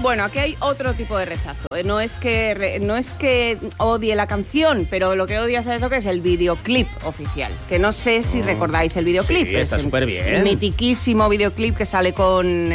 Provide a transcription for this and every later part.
Bueno, aquí hay otro tipo de rechazo. No es que odie la canción, pero lo que odia, ¿sabes lo que es? El videoclip oficial. Que no sé si recordáis el videoclip. Sí, está súper bien. Mitiquísimo videoclip que sale con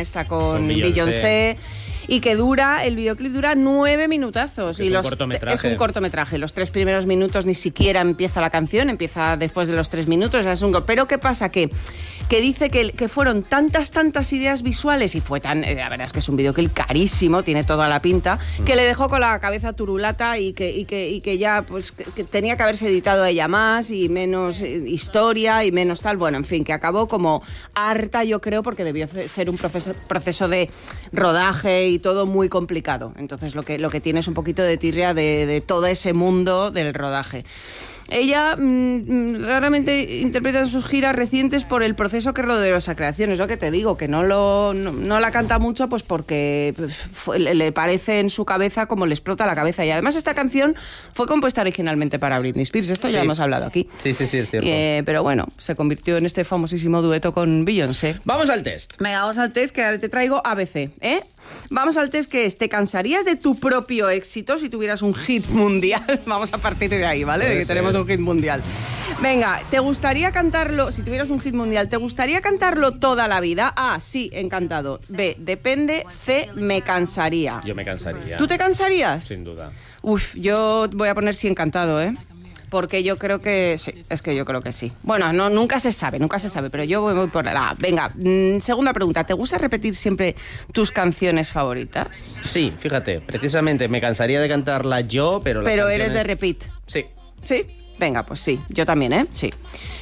Beyoncé. Y que el videoclip dura 9 minutazos. Es un cortometraje. Los 3 primeros minutos ni siquiera empieza la canción, empieza después de los 3 minutos. Pero ¿qué pasa? Que dice que fueron tantas ideas visuales y fue la verdad es que es un videoclip carísimo, tiene toda la pinta, que le dejó con la cabeza turulata y que ya pues que tenía que haberse editado ella más y menos historia y menos tal. Bueno, en fin, que acabó como harta, yo creo, porque debió ser un proceso de rodaje y todo muy complicado. Entonces lo que tiene es un poquito de tirria de todo ese mundo del rodaje. Ella raramente interpreta en sus giras recientes por el proceso que rodeó esa creación. Es lo que te digo, que no la canta mucho pues porque le parece en su cabeza como le explota la cabeza. Y además esta canción fue compuesta originalmente para Britney Spears. Esto ya hemos hablado aquí. Sí, es cierto. Pero bueno, se convirtió en este famosísimo dueto con Beyoncé. Vamos al test. Venga, vamos al test, que ahora te traigo ABC. Vamos al test, que es: ¿te cansarías de tu propio éxito si tuvieras un hit mundial? Vamos a partir de ahí, ¿vale? De que tenemos un hit mundial. Venga, ¿te gustaría cantarlo, si tuvieras un hit mundial, ¿te gustaría cantarlo toda la vida? A, sí, encantado. B, depende. C, me cansaría. Yo me cansaría. ¿Tú te cansarías? Sin duda. Uf, yo voy a poner sí, encantado, porque yo creo que sí, es que yo creo que sí. Bueno, nunca se sabe, pero yo voy por la... Venga, segunda pregunta, ¿te gusta repetir siempre tus canciones favoritas? Sí, fíjate, precisamente me cansaría de cantarla yo, pero... Pero eres de repeat. Sí. ¿Sí? Venga, pues sí, yo también, sí.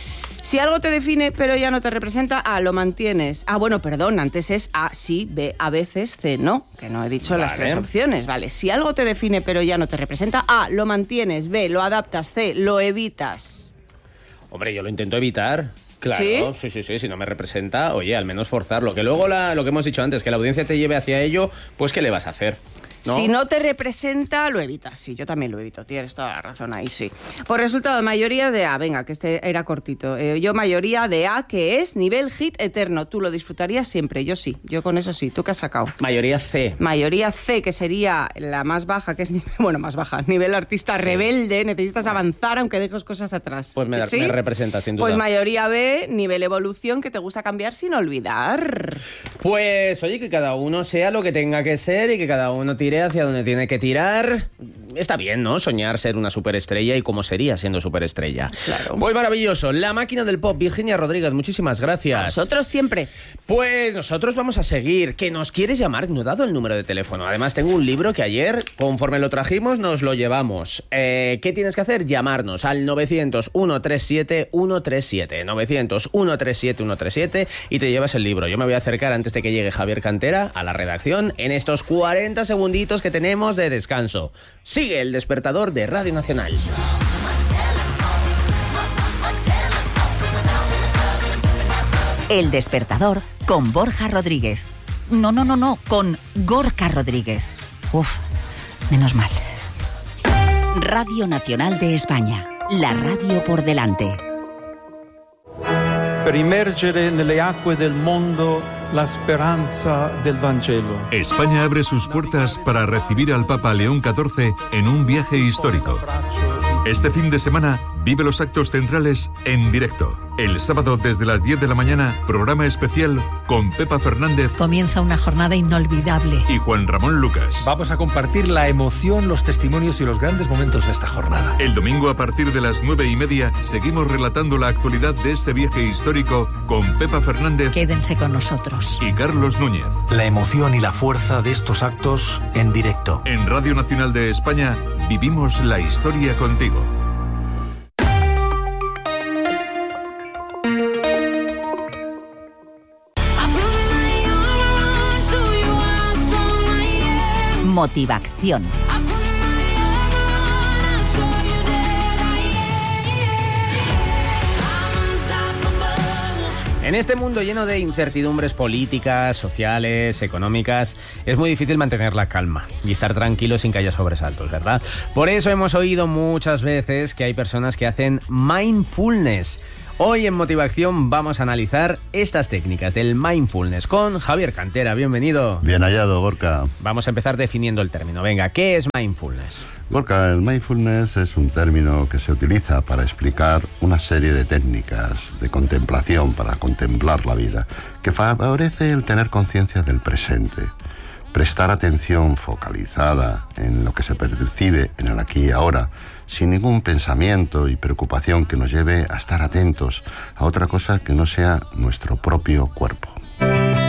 Si algo te define pero ya no te representa, A, lo mantienes. Bueno, perdón, antes es A, sí, B, a veces, C, no, que no he dicho las 3 opciones, ¿vale? Si algo te define pero ya no te representa, A, lo mantienes, B, lo adaptas, C, lo evitas. Hombre, yo lo intento evitar. Claro, sí, si no me representa, oye, al menos forzarlo. Que luego lo que hemos dicho antes, que la audiencia te lleve hacia ello, pues ¿qué le vas a hacer? ¿No? Si no te representa, lo evitas. Sí, yo también lo evito, tienes toda la razón ahí, sí. Por resultado, mayoría de A. Venga, que este era cortito. Yo mayoría de A, que es nivel hit eterno. Tú lo disfrutarías siempre, yo sí. Yo con eso sí. ¿Tú qué has sacado? Mayoría C. Mayoría C, que sería la más baja, que es más baja. Nivel artista rebelde. Necesitas avanzar aunque dejes cosas atrás. Pues me representa, sin duda. Pues mayoría B, nivel evolución, que te gusta cambiar sin olvidar. Pues, oye, que cada uno sea lo que tenga que ser y que cada uno tire hacia donde tiene que tirar. Está bien, ¿no? Soñar ser una superestrella y cómo sería siendo superestrella. Claro. Pues maravilloso. La máquina del pop, Virginia Rodríguez, muchísimas gracias. Nosotros siempre. Pues nosotros vamos a seguir. ¿Que nos quieres llamar? No he dado el número de teléfono. Además, tengo un libro que ayer, conforme lo trajimos, nos lo llevamos. ¿Qué tienes que hacer? Llamarnos al 900-137-137. 900-137-137 y te llevas el libro. Yo me voy a acercar antes de que llegue Javier Cantera a la redacción en estos 40 segunditos que tenemos de descanso. Sigue el despertador de Radio Nacional. El despertador con Borja Rodríguez. No, con Gorka Rodríguez. Uf, menos mal. Radio Nacional de España. La radio por delante. Per immergere nelle acque del mondo la speranza del Vangelo. España abre sus puertas para recibir al Papa León XIV en un viaje histórico. Este fin de semana vive los actos centrales en directo. El sábado desde las 10 de la mañana, programa especial con Pepa Fernández. Comienza una jornada inolvidable. Y Juan Ramón Lucas. Vamos a compartir la emoción, los testimonios y los grandes momentos de esta jornada. El domingo a partir de las 9:30 seguimos relatando la actualidad de este viaje histórico con Pepa Fernández. Quédense con nosotros. Y Carlos Núñez. La emoción y la fuerza de estos actos en directo. En Radio Nacional de España vivimos la historia contigo. Motivación. En este mundo lleno de incertidumbres políticas, sociales, económicas, es muy difícil mantener la calma y estar tranquilo sin que haya sobresaltos, ¿verdad? Por eso hemos oído muchas veces que hay personas que hacen mindfulness Hoy en Motivación vamos a analizar estas técnicas del mindfulness con Javier Cantera. Bienvenido. Bien hallado, Gorka. Vamos a empezar definiendo el término. Venga, ¿qué es mindfulness? Gorka, el mindfulness es un término que se utiliza para explicar una serie de técnicas de contemplación, para contemplar la vida, que favorece el tener conciencia del presente, prestar atención focalizada en lo que se percibe en el aquí y ahora, sin ningún pensamiento y preocupación que nos lleve a estar atentos a otra cosa que no sea nuestro propio cuerpo.